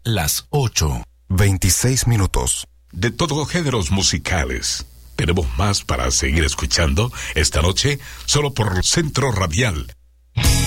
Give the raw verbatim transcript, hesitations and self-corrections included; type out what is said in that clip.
las ocho, veintiséis minutos. De todos géneros musicales. Tenemos más para seguir escuchando esta noche, solo por Centro Radial.